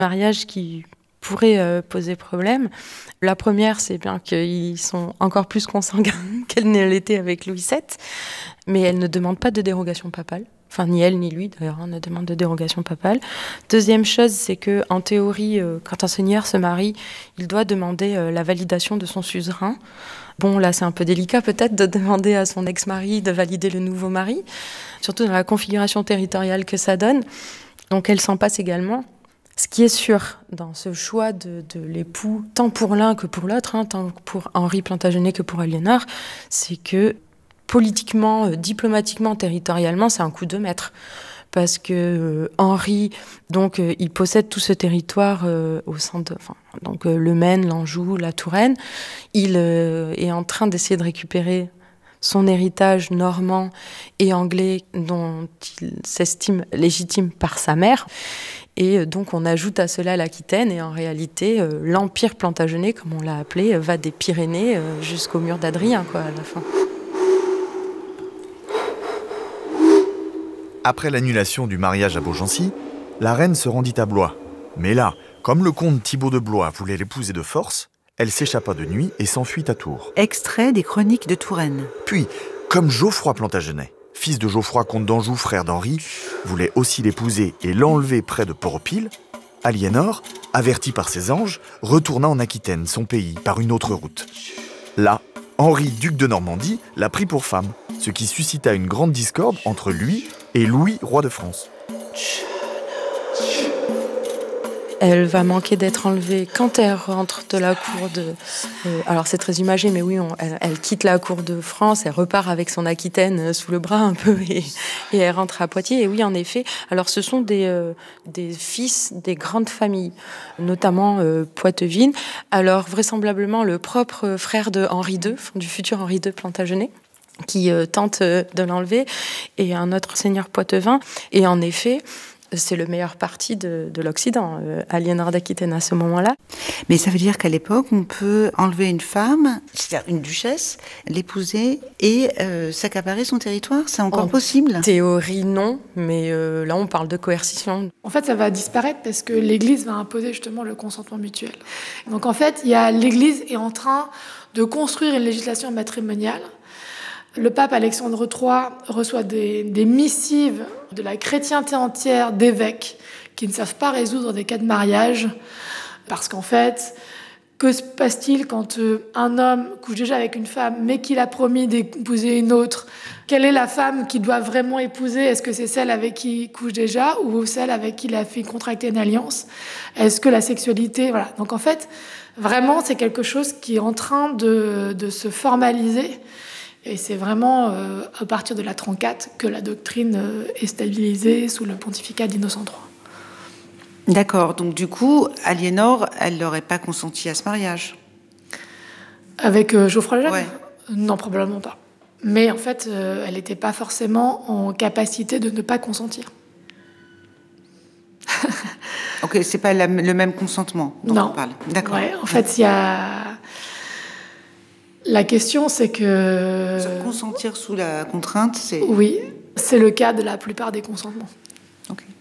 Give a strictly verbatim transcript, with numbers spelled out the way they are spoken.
mariages qui pourraient euh, poser problème. La première, c'est bien qu'ils sont encore plus consanguins qu'elle ne l'était avec Louis sept, mais elle ne demande pas de dérogation papale. Enfin, ni elle ni lui, d'ailleurs, on ne demande de dérogation papale. Deuxième chose, c'est qu'en théorie, euh, quand un seigneur se marie, il doit demander euh, la validation de son suzerain. Bon, là, c'est un peu délicat peut-être de demander à son ex-mari de valider le nouveau mari, surtout dans la configuration territoriale que ça donne. Donc, elle s'en passe également. Ce qui est sûr dans ce choix de, de l'époux, tant pour l'un que pour l'autre, hein, tant pour Henri Plantagenet que pour Aliénor, c'est que politiquement, euh, diplomatiquement, territorialement, c'est un coup de maître. Parce que euh, Henri, donc, euh, il possède tout ce territoire euh, au sein de, enfin, donc euh, le Maine, l'Anjou, la Touraine. Il euh, est en train d'essayer de récupérer son héritage normand et anglais dont il s'estime légitime par sa mère. Et donc on ajoute à cela l'Aquitaine et en réalité euh, l'Empire Plantagenet, comme on l'a appelé, va des Pyrénées euh, jusqu'au mur d'Adrien, quoi, à la fin. Après l'annulation du mariage à Beaugency, la reine se rendit à Blois. Mais là, comme le comte Thibaut de Blois voulait l'épouser de force, elle s'échappa de nuit et s'enfuit à Tours. Extrait des Chroniques de Touraine. Puis, comme Geoffroy Plantagenet, fils de Geoffroy comte d'Anjou, frère d'Henri, voulait aussi l'épouser et l'enlever près de Port-au-Pile, Aliénor, avertie par ses anges, retourna en Aquitaine, son pays, par une autre route. Là, Henri, duc de Normandie, la prit pour femme, ce qui suscita une grande discorde entre lui et Louis, roi de France. Elle va manquer d'être enlevée quand elle rentre de la cour de... Euh, alors c'est très imagé, mais oui, on, elle, elle quitte la cour de France, elle repart avec son Aquitaine sous le bras un peu et, et elle rentre à Poitiers. Et oui, en effet, alors ce sont des, euh, des fils des grandes familles, notamment euh, Poitevine. Alors vraisemblablement le propre frère de Henri deux, du futur Henri deux Plantagenet, qui euh, tente euh, de l'enlever, et un autre seigneur poitevin. Et en effet, c'est le meilleur parti de, de l'Occident, euh, Aliénor d'Aquitaine à ce moment-là. Mais ça veut dire qu'à l'époque, on peut enlever une femme, c'est-à-dire une duchesse, l'épouser et euh, s'accaparer son territoire. C'est encore En possible ? Théorie, non, mais euh, là, on parle de coercition. En fait, ça va disparaître parce que l'Église va imposer justement le consentement mutuel. Donc en fait, il y a, l'Église est en train de construire une législation matrimoniale. Le pape Alexandre trois reçoit des, des missives de la chrétienté entière d'évêques qui ne savent pas résoudre des cas de mariage. Parce qu'en fait, que se passe-t-il quand un homme couche déjà avec une femme, mais qu'il a promis d'épouser une autre ? Quelle est la femme qu'il doit vraiment épouser ? Est-ce que c'est celle avec qui il couche déjà ou celle avec qui il a fait contracter une alliance ? Est-ce que la sexualité... Voilà. Donc en fait, vraiment, c'est quelque chose qui est en train de, de se formaliser. Et c'est vraiment euh, à partir de la trente-quatre que la doctrine euh, est stabilisée sous le pontificat d'Innocent trois. D'accord, donc du coup, Aliénor, elle n'aurait pas consenti à ce mariage. Avec euh, Geoffroy le Jeune ? Ouais. Non, probablement pas. Mais en fait, euh, elle n'était pas forcément en capacité de ne pas consentir. Ok, c'est pas la, le même consentement dont non. on parle. D'accord. Ouais, en fait, il y a... La question, c'est que... Consentir sous la contrainte, c'est... Oui, c'est le cas de la plupart des consentements. Ok.